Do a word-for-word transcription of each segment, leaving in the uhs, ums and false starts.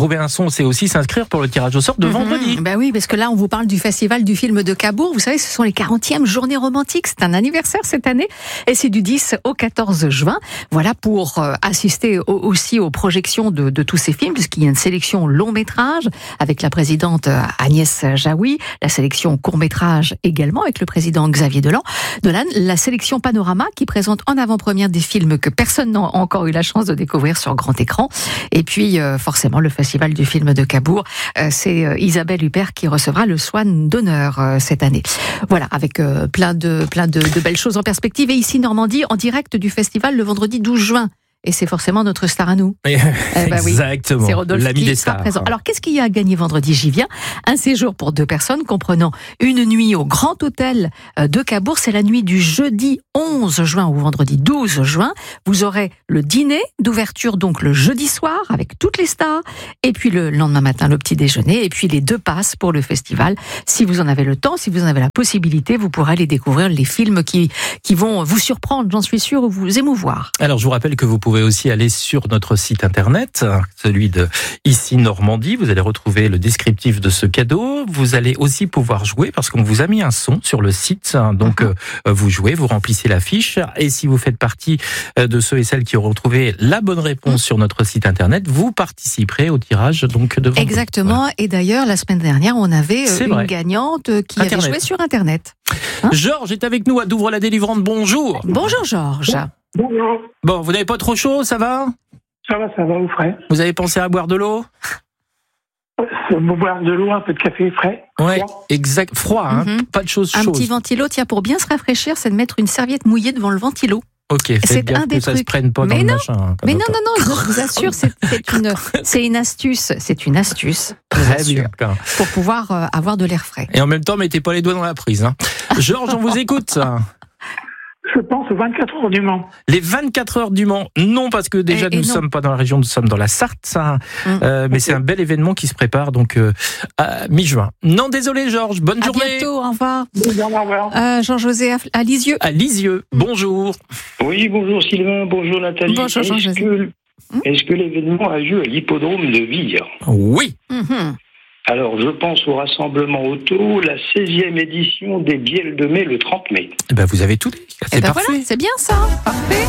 trouver un son, c'est aussi s'inscrire pour le tirage au sort de mmh, vendredi. Ben oui, parce que là, on vous parle du festival du film de Cabourg. Vous savez, ce sont les quarantièmes journées romantiques. C'est un anniversaire cette année. Et c'est du dix au quatorze juin. Voilà, pour euh, assister au, aussi aux projections de, de tous ces films, puisqu'il y a une sélection long métrage avec la présidente Agnès Jaoui, la sélection court métrage également avec le président Xavier Dolan, Dolan, la sélection panorama qui présente en avant-première des films que personne n'a encore eu la chance de découvrir sur grand écran. Et puis, euh, forcément, le festival du film de Cabourg, euh, c'est euh, Isabelle Huppert qui recevra le Swan d'honneur euh, cette année. Voilà, avec euh, plein de plein de, de belles choses en perspective. Et ici, Normandie, en direct du festival le vendredi douze juin. Et c'est forcément notre star à nous. Eh ben Exactement. Oui, c'est Rodolphe l'ami qui des sera stars. présent. Alors, qu'est-ce qu'il y a à gagner vendredi? J'y viens. Un séjour pour deux personnes comprenant une nuit au Grand Hôtel de Cabourg. C'est la nuit du jeudi onze juin au vendredi douze juin. Vous aurez le dîner d'ouverture, donc le jeudi soir, avec toutes les stars. Et puis le lendemain matin, le petit déjeuner. Et puis les deux passes pour le festival. Si vous en avez le temps, si vous en avez la possibilité, vous pourrez aller découvrir les films qui, qui vont vous surprendre, j'en suis sûre, ou vous émouvoir. Alors, je vous rappelle que vous pouvez Vous pouvez aussi aller sur notre site internet, celui de Ici Normandie. Vous allez retrouver le descriptif de ce cadeau. Vous allez aussi pouvoir jouer parce qu'on vous a mis un son sur le site. Donc, uh-huh. euh, vous jouez, vous remplissez la fiche. Et si vous faites partie de ceux et celles qui auront trouvé la bonne réponse uh-huh. sur notre site internet, vous participerez au tirage donc de vendredi. Exactement. Voilà. Et d'ailleurs, la semaine dernière, on avait C'est une vrai. gagnante qui internet. avait joué sur internet. Hein Georges est avec nous à Douvres-la-Délivrante. Bonjour. Bonjour Georges. Bonjour. Bon, vous n'avez pas trop chaud, ça va? Ça va, ça va, au frais. Vous avez pensé à boire de l'eau? euh, Boire de l'eau, un peu de café frais. Ouais, froid. Exact. Froid, hein. Mm-hmm. Pas de choses chaudes. Un petit ventilo, tiens, pour bien se rafraîchir, c'est de mettre une serviette mouillée devant le ventilo. Ok, faites c'est gaffe un des que ça trucs. se prenne pas mais dans non, le machin. Hein, mais non, non, non, je vous assure, c'est, c'est, une, c'est une astuce. C'est une astuce. Très bien. Pour pouvoir euh, avoir de l'air frais. Et en même temps, mettez pas les doigts dans la prise. Hein. Georges, on vous écoute. Je pense aux vingt-quatre heures du Mans. Les vingt-quatre heures du Mans, non, parce que déjà et, et nous ne sommes pas dans la région, nous sommes dans la Sarthe, ça, mmh. euh, mais okay. c'est un bel événement qui se prépare donc euh, à mi-juin. Non, désolé Georges, bonne à journée. À bientôt, au revoir. Bonjour, au revoir. Euh, Jean-José à Lisieux. À Lisieux, mmh. bonjour. Oui, bonjour Sylvain, bonjour Nathalie. Bonjour Jean-José. Est-ce que, mmh. est-ce que l'événement a lieu à l'hippodrome de Vire? Oui. Mmh. Alors, je pense au rassemblement auto, la seizième édition des Bielles de mai, le trente mai. Eh ben, vous avez tout dit. C'est eh ben parfait. Voilà, c'est bien ça. Parfait.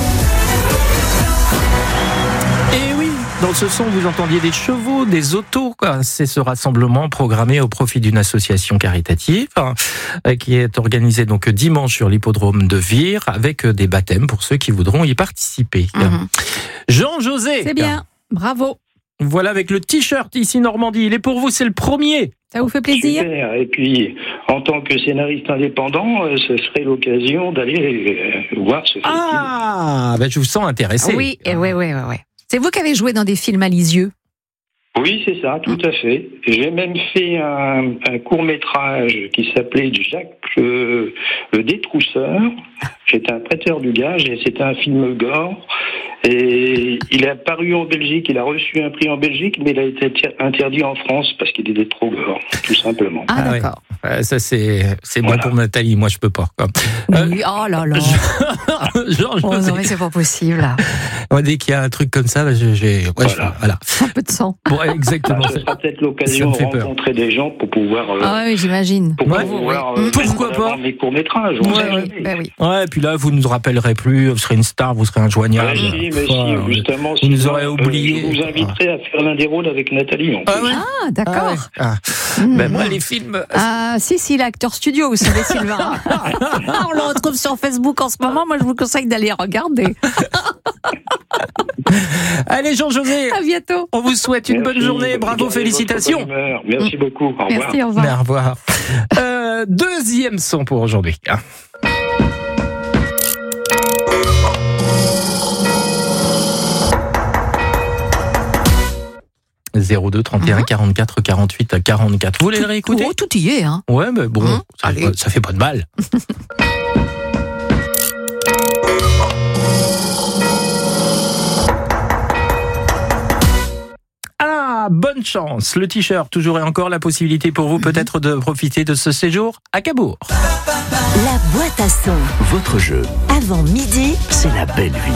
Et oui, dans ce son, vous entendiez des chevaux, des autos. Quoi. C'est ce rassemblement programmé au profit d'une association caritative hein, qui est organisée donc dimanche sur l'hippodrome de Vire avec des baptêmes pour ceux qui voudront y participer. Mmh. Jean-José. C'est bien. Bravo. Voilà, avec le t-shirt Ici Normandie. Il est pour vous, c'est le premier. Ça vous fait plaisir? Super. Et puis, en tant que scénariste indépendant, euh, ce serait l'occasion d'aller euh, voir ce film. Ah, ben je vous sens intéressé. Oui, oui, oui, oui, oui. C'est vous qui avez joué dans des films à Lisieux? Oui, c'est ça, tout à fait. J'ai même fait un, un court-métrage qui s'appelait Jacques euh, le Détrousseur. J'étais un prêteur du gage et c'était un film gore. Et il a paru en Belgique, il a reçu un prix en Belgique, mais il a été interdit en France parce qu'il était trop gore, tout simplement. Ah, ah d'accord. Ouais. Ça, c'est, c'est voilà. Bon pour Nathalie, moi je peux pas. Quoi. Oui, oh là là. Genre, oh, non, mais c'est pas possible. Là. Moi, dès qu'il y a un truc comme ça, j'ai, j'ai... Ouais, voilà. Je... voilà. Un peu de sang. Bon, exactement. Ça sera peut-être l'occasion de rencontrer des gens pour pouvoir... Euh, ah oui, j'imagine. Pour ouais, pouvoir... Oui. Euh, Pourquoi pas mes courts-métrages. Ouais, ouais, ben oui. Ouais, et puis là, vous ne nous rappellerez plus, vous serez une star, vous serez injoignable. Ah, si, mais si, justement... Vous nous aurez oublié. Euh, je vous inviterai à faire l'un des rôles avec Nathalie. En ah, ouais. ah, d'accord. Ah, ouais. ah. Mmh. Ben moi, les films... Ah, si, si, l'acteur studio, vous savez, Sylvain. On le retrouve sur Facebook en ce moment. Moi, je vous conseille d'aller regarder. Allez, Jean-José. À bientôt. On vous souhaite une Merci, bonne journée. Bravo, félicitations. Merci beaucoup. Au revoir. Merci, au revoir. Mais au revoir. Euh, deuxième son pour aujourd'hui. zéro deux trente et un quarante-quatre quarante-huit quarante-quatre. Vous voulez le réécouter? Oh, tout y est, hein. Ouais, mais bon, mmh. ça, fait, ça fait pas de mal. Ah, bonne chance. Le t-shirt, toujours et encore la possibilité pour vous peut-être de profiter de ce séjour à Cabourg. La boîte à son. Votre jeu. Avant midi, c'est la belle vie.